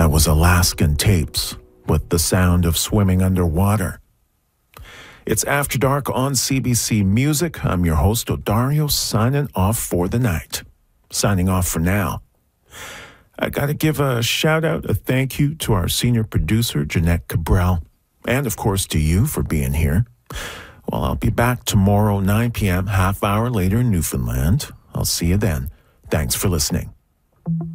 That was Alaskan Tapes with The Sound of Swimming Underwater. It's After Dark on CBC Music. I'm your host, Odario, signing off for the night. Signing off for now. I got to give a shout out, a thank you to our senior producer, Jeanette Cabral, and of course to you for being here. Well, I'll be back tomorrow, 9 p.m., half hour later in Newfoundland. I'll see you then. Thanks for listening.